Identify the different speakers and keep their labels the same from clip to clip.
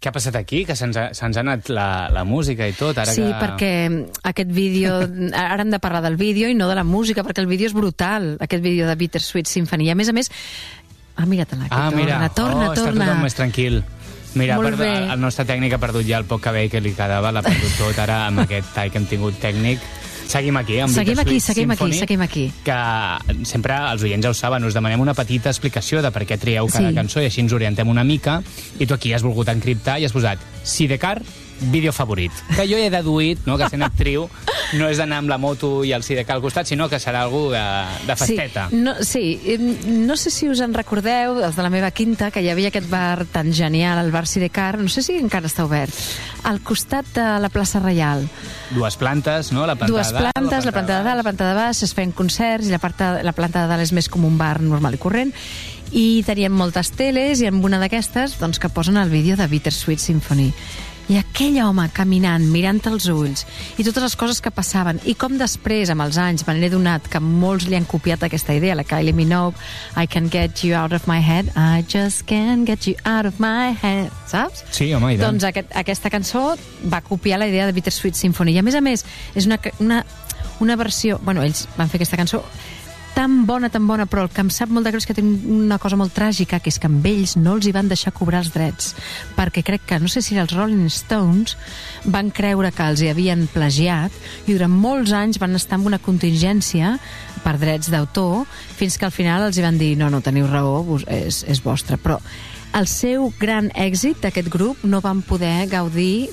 Speaker 1: Què ha passat aquí? Que se'ns ha anat la música i tot.
Speaker 2: Sí, perquè aquest vídeo... Ara hem de parlar del vídeo i no de la música, perquè el vídeo és brutal, aquest vídeo de Bittersweet Symphony. I a més... mira-te-la, torna.
Speaker 1: Està tothom més tranquil. Mira,
Speaker 2: bé.
Speaker 1: El nostre tècnic ha perdut ja el poc cabell que li quedava, l'ha perdut tot ara amb aquest tall que hem tingut tècnic. Seguim aquí, amb
Speaker 2: Seguim aquí.
Speaker 1: Que sempre els oients ja ho saben, us demanem una petita explicació de per què trieu cada cançó i així ens orientem una mica. I tu aquí has volgut encriptar i has posat Sidecar, vídeo favorit. Que jo he deduït, no, que sent actriu no és d'anar amb la moto i el Sidecar al costat, sinó que serà algú de festeta.
Speaker 2: No sé si us en recordeu, els de la meva quinta, que hi havia aquest bar tan genial, el bar Sidecar, no sé si encara està obert, al costat de la plaça Reial.
Speaker 1: Dues plantes, no? La planta
Speaker 2: de dalt, la planta de dalt, la planta de baix, es feien concerts, i la planta de dalt és més com un bar normal i corrent, i teníem moltes teles, i en una d'aquestes doncs, que posen el vídeo de Bittersweet Symphony. I aquell home caminant, mirant als ulls, i totes les coses que passaven, i com després, amb els anys, me n'he donat que molts li han copiat aquesta idea, la Kylie Minogue, I can get you out of my head, I just can't get you out of my head, saps?
Speaker 1: Sí, home, i tant.
Speaker 2: Doncs aquesta cançó va copiar la idea de Bittersweet Symphony, i a més, és una versió... Bueno, ells van fer aquesta cançó tan bona, però el que em sap molt de greu és que té una cosa molt tràgica, que és que amb ells no els hi van deixar cobrar els drets, perquè crec que, no sé si els Rolling Stones van creure que els hi havien plagiat i durant molts anys van estar amb una contingència per drets d'autor, fins que al final els hi van dir no, teniu raó, és vostre. Però el seu gran èxit d'aquest grup no van poder gaudir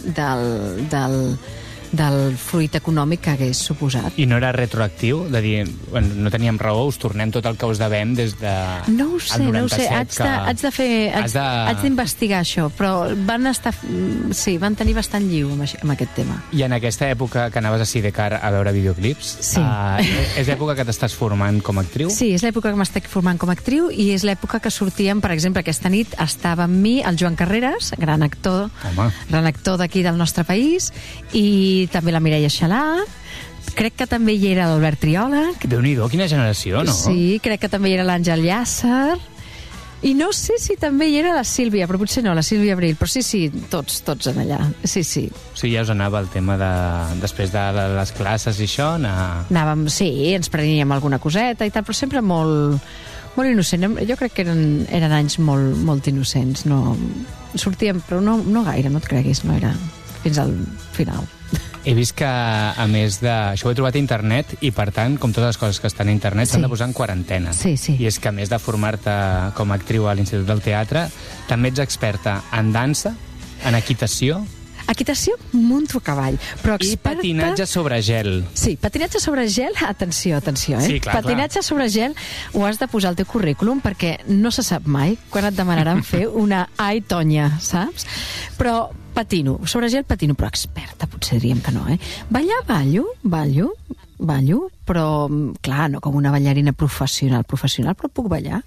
Speaker 2: del fruit econòmic que hagués suposat.
Speaker 1: I no era retroactiu? De dir, bueno, no teníem raó, us tornem tot el que us devem des de...
Speaker 2: No ho sé, haig d'investigar això, però van estar... Sí, van tenir bastant lliu amb aquest tema.
Speaker 1: I en aquesta època que anaves a Sidecar a veure videoclips,
Speaker 2: sí.
Speaker 1: És l'època que t'estàs formant com a actriu?
Speaker 2: Sí, és l'època que m'estic formant com a actriu i és l'època que sortíem, per exemple, aquesta nit estava amb mi el Joan Carreras, gran actor d'aquí del nostre país, i també la Mireia Xalà, crec que també hi era l'Albert Triola.
Speaker 1: Déu-n'hi-do, quina generació, no?
Speaker 2: Sí, crec que també hi era l'Àngel Llàcer, i no sé si també hi era la Sílvia, però potser no, la Sílvia Abril, però sí, tots en allà, sí.
Speaker 1: Sí, ja us anava el tema de... Després de les classes i això,
Speaker 2: Anàvem, sí, ens preníem alguna coseta i tal, però sempre molt innocent. Jo crec que eren anys molt innocents, no... Sortíem, però no gaire, no et creguis, no era fins al final.
Speaker 1: He vist que, a més de... Això ho he trobat a internet i, per tant, com totes les coses que estan a internet, s'han de posar en quarantena.
Speaker 2: Sí.
Speaker 1: I és que, a més de formar-te com a actriu a l'Institut del Teatre, també ets experta en dansa, en equitació...
Speaker 2: Equitació, munto a cavall, però experta...
Speaker 1: I patinatge sobre gel.
Speaker 2: Sí, patinatge sobre gel, atenció,
Speaker 1: Sí, clar,
Speaker 2: patinatge sobre gel ho has de posar al teu currículum perquè no se sap mai quan et demanaran fer una Ai, Tonya, saps? Però patino, sobre gel patino, però experta potser diríem que no, Ballar, ballo, però, clar, no com una ballarina professional, però puc ballar.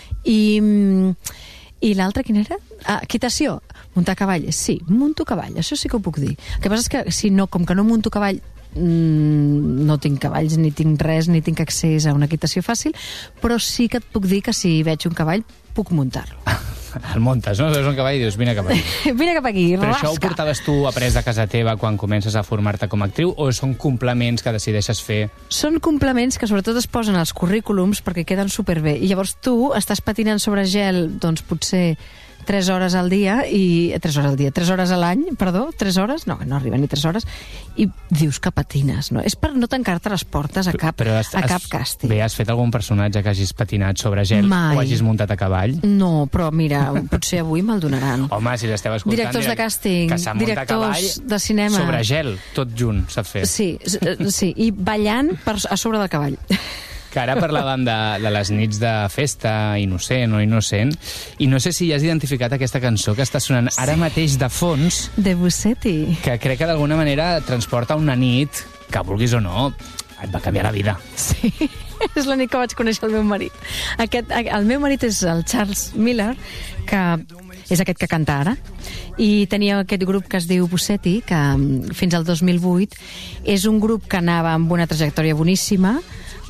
Speaker 2: I l'altra, quina era? Equitació, muntar a cavall. Sí, munto a cavall, això sí que ho puc dir. El que passa és que, com que no munto a cavall, no tinc cavalls, ni tinc res, ni tinc accés a una equitació fàcil, però sí que et puc dir que si veig un cavall, puc muntar-lo.
Speaker 1: El muntes, no? Veus un cavall i dius, vine cap aquí.
Speaker 2: Vine cap aquí,
Speaker 1: Però
Speaker 2: rasca.
Speaker 1: això ho portaves tu après de casa teva quan comences a formar-te com a actriu o són complements que decideixes fer?
Speaker 2: Són complements que sobretot es posen als currículums perquè queden superbé. I llavors tu estàs patinant sobre gel, doncs potser 3 hores al dia, 3 hores a l'any, perdó, 3 hores, no arriba ni 3 hores, i dius que patines, no? És per no tancar-te les portes a cap càsting.
Speaker 1: Bé, has fet algun personatge que hagis patinat sobre gel o hagis muntat a cavall?
Speaker 2: No, però mira, potser avui me'l donaran.
Speaker 1: Home, si l'esteu escoltant...
Speaker 2: Directors de càsting, directors de cinema...
Speaker 1: Sobre gel, tot junt, sap fer.
Speaker 2: Sí, i ballant a sobre del cavall.
Speaker 1: Que ara parlàvem de les nits de festa, innocent o innocent, i no sé si ja has identificat aquesta cançó que està sonant ara mateix de fons...
Speaker 2: De Bussetti.
Speaker 1: Que crec que d'alguna manera transporta una nit que, vulguis o no, et va canviar la vida.
Speaker 2: Sí, és la nit que vaig conèixer el meu marit. El meu marit és el Charles Miller, que és aquest que canta ara, i tenia aquest grup que es diu Bussetti, que fins al 2008 és un grup que anava amb una trajectòria boníssima,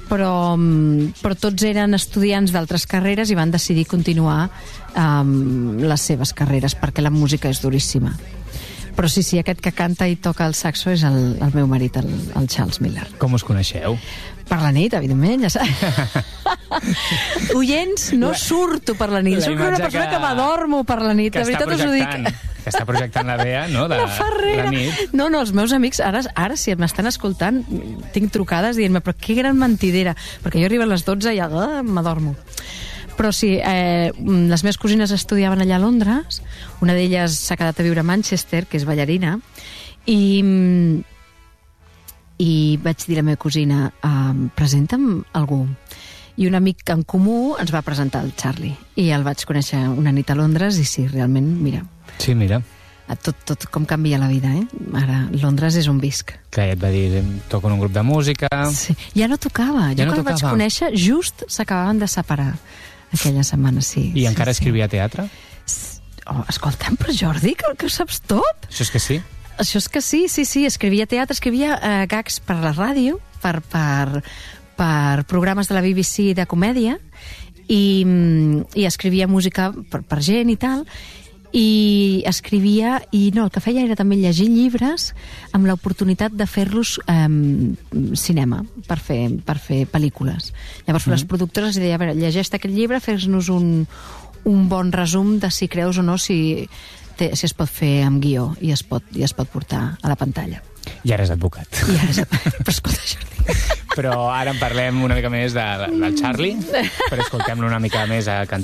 Speaker 2: però tots eren estudiants d'altres carreres i van decidir continuar les seves carreres, perquè la música és duríssima. Però sí, aquest que canta i toca el saxo és el meu marit, el Charles Miller.
Speaker 1: Com us coneixeu?
Speaker 2: Per la nit, evidentment, ja saps. Oients, no surto per la nit. Soc una persona que m'adormo per la nit. De veritat us ho dic.
Speaker 1: Que està projectant la Bea, no?, de la nit.
Speaker 2: No, els meus amics, ara si m'estan escoltant, tinc trucades dient-me, però que gran mentidera, perquè jo arribo a les 12 i ja m'adormo. Però sí, les meves cosines estudiaven allà a Londres, una d'elles s'ha quedat a viure a Manchester, que és ballarina, i vaig dir a la meva cosina, presenta'm algú. I un amic en comú ens va presentar el Charlie, i el vaig conèixer una nit a Londres, i sí, realment, mira.
Speaker 1: Sí, mira.
Speaker 2: Tot com canvia la vida, eh? Ara, Londres és on visc.
Speaker 1: Que et va dir, toco en un grup de música...
Speaker 2: Sí, ja no tocava. Jo quan el vaig conèixer, just s'acabaven de separar aquella setmana, sí.
Speaker 1: I encara escrivia teatre?
Speaker 2: Escolta'm, però Jordi, que ho saps tot?
Speaker 1: Això és que sí.
Speaker 2: Això és que sí, escrivia teatre, escrivia gags per la ràdio, per programes de la BBC de comèdia, i escrivia música per gent i tal, i escrivia, i no, el que feia era també llegir llibres amb l'oportunitat de fer-los cinema, per fer pel·lícules. Llavors les productores li deien, a veure, llegeix aquest llibre, fes-nos un bon resum de si creus o no si es pot fer amb guió i es pot portar a la pantalla.
Speaker 1: I ara és advocat.
Speaker 2: Però escolta, Jordi...
Speaker 1: Però ara en parlem una mica més del Charlie, però escoltem-lo una mica més a cantar.